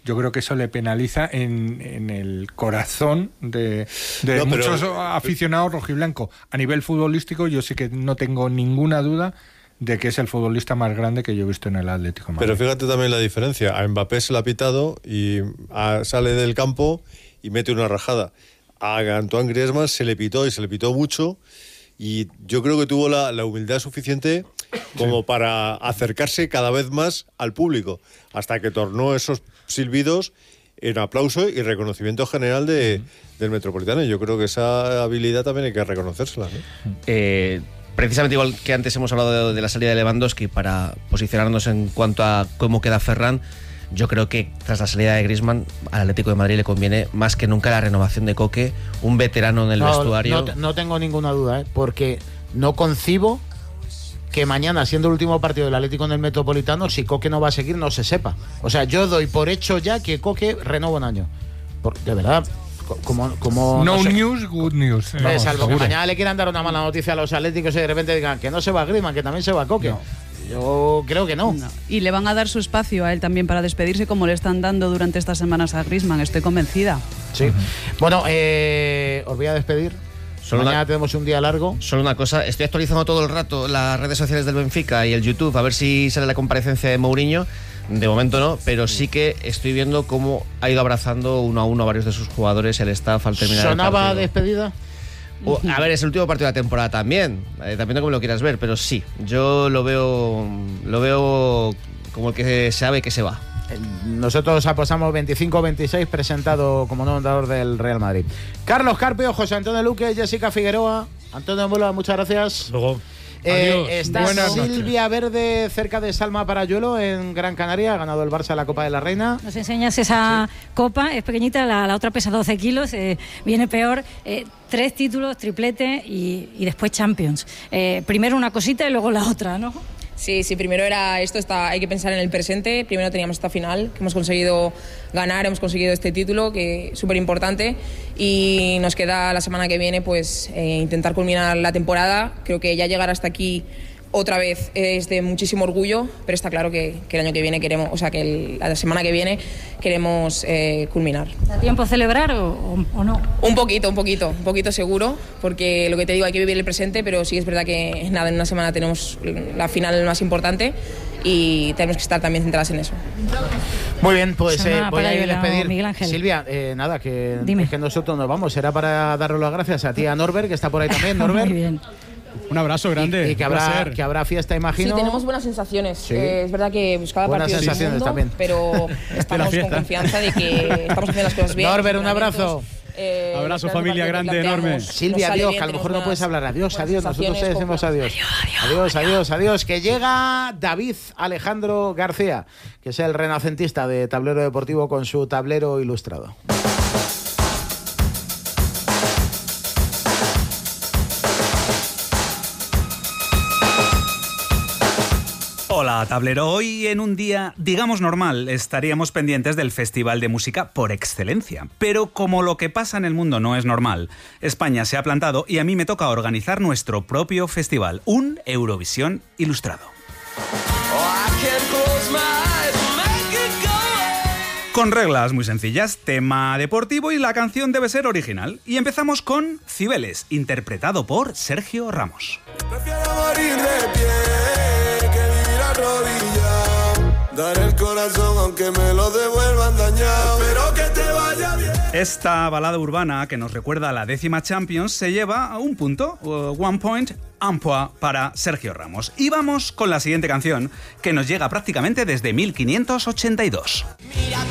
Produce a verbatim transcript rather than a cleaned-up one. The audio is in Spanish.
yo creo que eso le penaliza en, en el corazón de, de no, pero, muchos aficionados rojiblancos. A nivel futbolístico yo sí que no tengo ninguna duda de que es el futbolista más grande que yo he visto en el Atlético de Madrid. Pero fíjate también la diferencia. A Mbappé se le ha pitado y a, sale del campo y mete una rajada. A Antoine Griezmann se le pitó y se le pitó mucho, y yo creo que tuvo la, la humildad suficiente como sí. para acercarse cada vez más al público, hasta que tornó esos silbidos en aplauso y reconocimiento general de, uh-huh. del Metropolitano. Y yo creo que esa habilidad también hay que reconocérsela, ¿no? Eh... Precisamente igual que antes hemos hablado de, de la salida de Lewandowski, para posicionarnos en cuanto a cómo queda Ferran, yo creo que tras la salida de Griezmann al Atlético de Madrid le conviene más que nunca la renovación de Coque, un veterano en el no, vestuario. No, no tengo ninguna duda, ¿eh? Porque no concibo que mañana, siendo el último partido del Atlético en el Metropolitano, si Coque no va a seguir, no se sepa. O sea, yo doy por hecho ya que Coque renova un año. Por, de verdad... Como, como, no, no sé, news, good news. Eh, vamos, salvo seguro. Que mañana le quieran dar una mala noticia a los atléticos y de repente digan que no se va Griezmann, que también se va Coque. No. Yo creo que no. no. Y le van a dar su espacio a él también para despedirse, como le están dando durante estas semanas a Griezmann, estoy convencida. Sí. Uh-huh. Bueno, eh, os voy a despedir. Solo mañana una, tenemos un día largo. Solo una cosa, estoy actualizando todo el rato las redes sociales del Benfica y el YouTube, a ver si sale la comparecencia de Mourinho. De momento no, pero sí que estoy viendo cómo ha ido abrazando uno a uno a varios de sus jugadores, el staff al terminar el partido. ¿Sonaba despedida? O, a ver, es el último partido de la temporada también, eh, también como lo quieras ver, pero sí, yo lo veo, lo veo como el que sabe que se va. Nosotros apostamos veinticinco veintiséis, presentado como nuevo entrenador del Real Madrid. Carlos Carpio, José Antonio Luque, Jessica Figueroa, Antonio Mola, muchas gracias. Luego. Eh, está Buenas Silvia noches. Verde cerca de Salma Parayuelo en Gran Canaria, ha ganado el Barça la Copa de la Reina. Nos enseñas esa sí. copa, es pequeñita, la, la otra pesa doce kilos, eh, viene peor, eh, tres títulos, triplete y, y después Champions. Eh, primero una cosita y luego la otra, ¿no? Sí, sí, primero era esto, está, hay que pensar en el presente. Primero teníamos esta final, que hemos conseguido ganar, hemos conseguido este título, que es súper importante, y nos queda la semana que viene pues eh, intentar culminar la temporada. Creo que ya llegar hasta aquí otra vez es de muchísimo orgullo, pero está claro que, que el año que viene queremos, o sea, que el, la semana que viene queremos eh, culminar. ¿Da tiempo a celebrar o, o, o no? Un poquito, un poquito, un poquito seguro, porque lo que te digo, hay que vivir el presente, pero sí es verdad que nada, en una semana tenemos la final más importante y tenemos que estar también centradas en eso. Muy bien, pues eh, voy a ir a despedir. Miguel Ángel. Silvia, eh, nada, que, Dime. que nosotros nos vamos, será para daros las gracias a ti, a Norbert, que está por ahí también. Norbert. Muy bien. Un abrazo grande. Y, y que, habrá, que habrá fiesta, imagino. Sí, tenemos buenas sensaciones. Sí. Eh, es verdad que pues, cada buenas partido es un mundo, pero estamos con confianza de que estamos haciendo las cosas bien. Norbert, un abrazo. Eh, abrazo, familia grande, enorme. Silvia, adiós, que a lo mejor no puedes hablar. Adiós, adiós. Nosotros te decimos adiós. Adiós, adiós, adiós. Que llega David Alejandro García, que es el renacentista de Tablero Deportivo con su tablero ilustrado. Hola, tablero. Hoy, en un día, digamos normal, estaríamos pendientes del festival de música por excelencia. Pero como lo que pasa en el mundo no es normal, España se ha plantado y a mí me toca organizar nuestro propio festival, un Eurovisión ilustrado. Con reglas muy sencillas, tema deportivo y la canción debe ser original. Y empezamos con Cibeles, interpretado por Sergio Ramos. Prefiero morir de pie. Dar el corazón aunque me lo devuelvan dañado. Espero que te vaya bien. Esta balada urbana que nos recuerda a la décima Champions se lleva a un punto, uh, one point, un point para Sergio Ramos. Y vamos con la siguiente canción que nos llega prácticamente desde mil quinientos ochenta y dos. Mira.